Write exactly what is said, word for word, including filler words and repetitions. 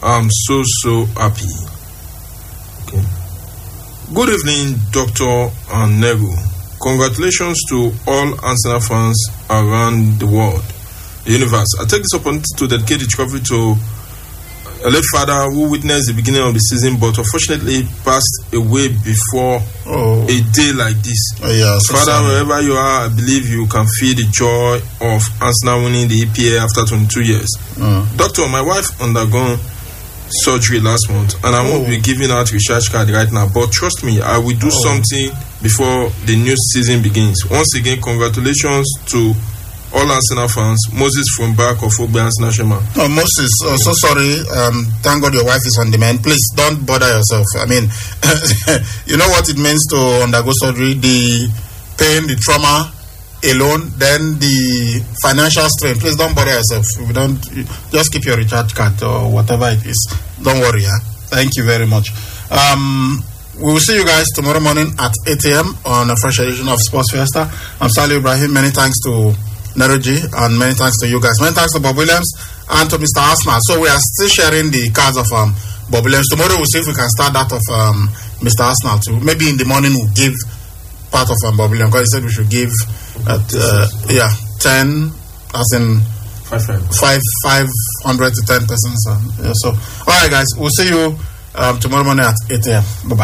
I'm so, so happy. Okay. Good evening, Doctor Negu. Congratulations to all Arsenal fans around the world, the universe. I take this opportunity to dedicate the trophy to a late father who witnessed the beginning of the season, but unfortunately passed away before oh. a day like this. Oh, yeah, so Father, sorry. wherever you are, I believe you can feel the joy of Arsenal winning the E P L after twenty-two years. Mm. Doctor, my wife undergone surgery last month, and I won't oh. be giving out recharge card right now, but trust me, I will do oh. something before the new season begins. Once again, congratulations to all Arsenal fans. Moses from back of Ogbe Arsenal Shema. Oh, Moses, oh, so sorry. Um, thank God your wife is on demand. Please don't bother yourself. I mean, you know what it means to undergo surgery? The pain, the trauma alone, then the financial strain. Please don't bother yourself. If you don't, just keep your recharge card or whatever it is. Don't worry. Huh? Thank you very much. Um, we will see you guys tomorrow morning at eight a.m. on a fresh edition of Sports Fiesta. I'm Salih Ibrahim. Many thanks to Neroji, and many thanks to you guys. Many thanks to Bob Williams and to Mister Arsenal. So we are still sharing the cards of um, Bob Williams. Tomorrow we'll see if we can start that of um, Mister Arsenal too. Maybe in the morning we'll give part of um, Bob Williams, because he said we should give at uh, yeah ten, as in five five five hundred to ten persons. Uh, yeah, so all right, guys, we'll see you um, tomorrow morning at eight a.m. Bye bye.